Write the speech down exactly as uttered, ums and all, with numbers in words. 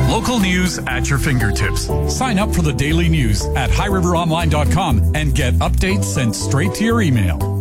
Local news at your fingertips. Sign up for the daily news at high river online dot com and get updates sent straight to your email.